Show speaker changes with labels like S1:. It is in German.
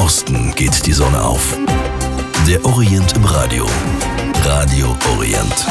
S1: Osten geht die Sonne auf. Der Orient im Radio. Radio Orient.